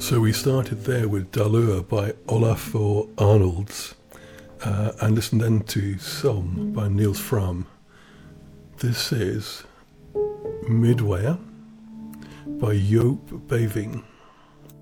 So we started there with Dalur by Olafur Arnolds and listened then to Som by Niels Fram. This is Midway by Joop Beving.